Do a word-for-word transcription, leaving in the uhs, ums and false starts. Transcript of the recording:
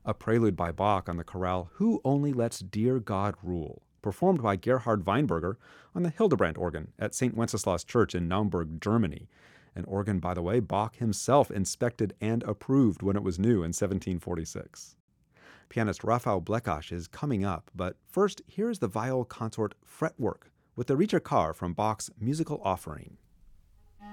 a prelude by Bach on the chorale Who Only Lets Dear God Rule, performed by Gerhard Weinberger on the Hildebrandt organ at Saint Wenceslaus Church in Naumburg, Germany. An organ, by the way, Bach himself inspected and approved when it was new in seventeen forty-six. Pianist Rafał Blekasz is coming up, but first, here's the viol consort Fretwork with the Ricercar from Bach's Musical Offering.